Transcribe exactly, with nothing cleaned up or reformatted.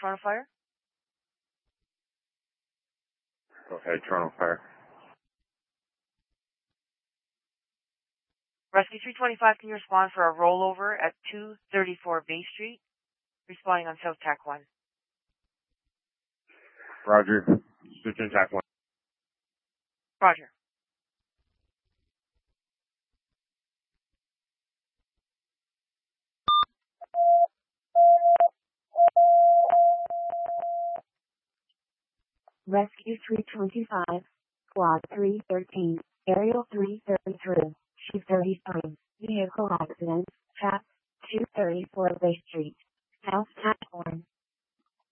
Toronto Fire. Go ahead, Toronto Fire. Rescue three twenty-five, can you respond for a rollover at two thirty-four Bay Street? Responding on South Tac one. Roger. Switch in Tac one. Roger. Rescue three twenty-five, Squad three thirteen, Aerial three thirty-three, Chief thirty-five, Vehicle Accident, Track two thirty-four Bay Street, South Tac one.